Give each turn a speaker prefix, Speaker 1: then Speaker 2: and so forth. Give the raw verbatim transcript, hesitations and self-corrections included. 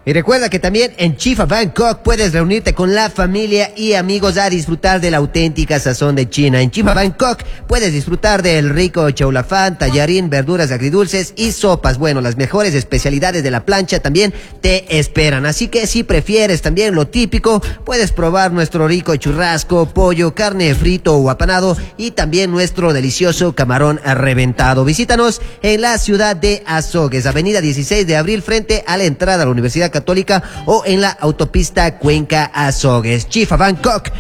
Speaker 1: Y recuerda que también en Chifa Bangkok puedes reunirte con la familia y amigos a disfrutar de la auténtica sazón de China. En Chifa Bangkok puedes disfrutar del rico chaulafán, tallarín, verduras agridulces y sopas. Bueno, las mejores especialidades de la plancha también te esperan. Así que si prefieres también lo típico, puedes probar nuestro rico churrasco, pollo, carne frito o apanado y también nuestro delicioso camarón reventado. Visítanos en la ciudad de Azogues, avenida dieciséis de abril, frente a la entrada a la Universidad Católica o en la autopista Cuenca Azogues. Chifa Bangkok,